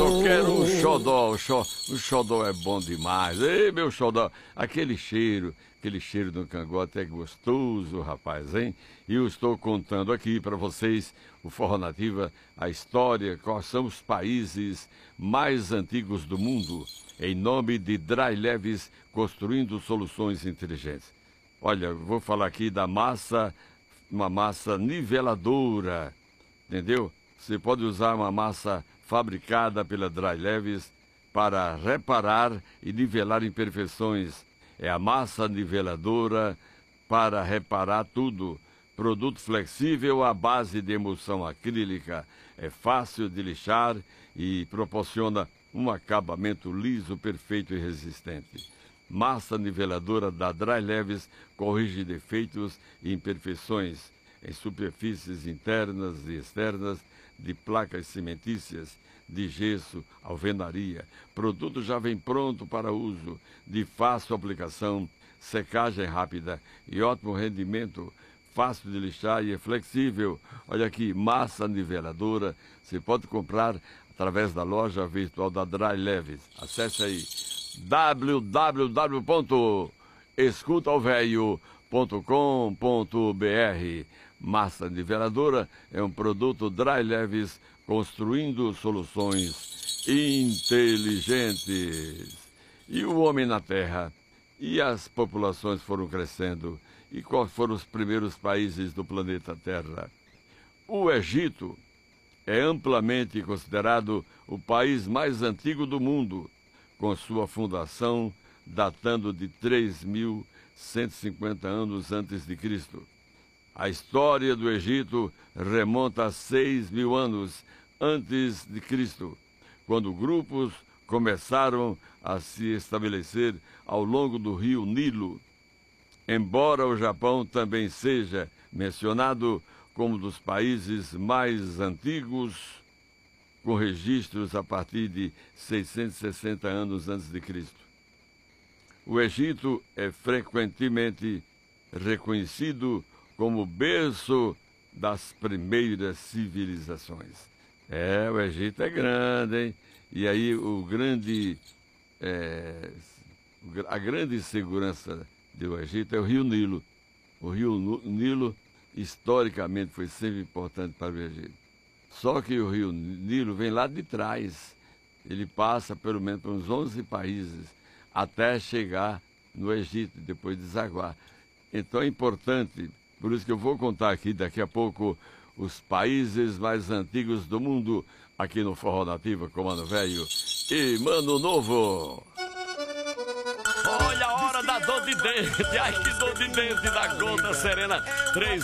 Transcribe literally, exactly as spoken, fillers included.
eu quero um xodó. O xó- o xodó é bom demais. Ei, meu xodó, aquele cheiro, aquele cheiro do cangote é gostoso, rapaz, hein? E eu estou contando aqui para vocês, o Forró Nativa, a história, quais são os países mais antigos do mundo, em nome de Dry Leves, construindo soluções inteligentes. Olha, vou falar aqui da massa, uma massa niveladora, entendeu? Você pode usar uma massa fabricada pela Dry Leves para reparar e nivelar imperfeições. É a massa niveladora para reparar tudo. Produto flexível à base de emulsão acrílica. É fácil de lixar e proporciona um acabamento liso, perfeito e resistente. Massa niveladora da Dry Leves corrige defeitos e imperfeições em superfícies internas e externas de placas cimentícias, de gesso, alvenaria. Produto já vem pronto para uso, de fácil aplicação, secagem rápida e ótimo rendimento, fácil de lixar e é flexível. Olha aqui, massa niveladora, você pode comprar através da loja virtual da Dry Leves. Acesse aí w w w ponto escuta o velho ponto com ponto b r. Massa niveladora é um produto Dry Leves, construindo soluções inteligentes. E o homem na Terra? E as populações foram crescendo? E quais foram os primeiros países do planeta Terra? O Egito é amplamente considerado o país mais antigo do mundo, com sua fundação datando de três mil cento e cinquenta anos antes de Cristo. A história do Egito remonta a seis mil anos antes de Cristo, quando grupos começaram a se estabelecer ao longo do rio Nilo. Embora o Japão também seja mencionado como um dos países mais antigos, com registros a partir de seiscentos e sessenta anos antes de Cristo. O Egito é frequentemente reconhecido como berço das primeiras civilizações. É, o Egito é grande, hein? E aí o grande, é, a grande segurança do Egito é o rio Nilo. O rio Nilo, historicamente, foi sempre importante para o Egito. Só que o rio Nilo vem lá de trás. Ele passa pelo menos por uns onze países até chegar no Egito, depois desaguar. Então é importante, por isso que eu vou contar aqui daqui a pouco os países mais antigos do mundo, aqui no Forró Nativa com Mano Velho e Mano Novo. Olha a hora da dor de dente, ai que dor de dente da Gota Serena. Três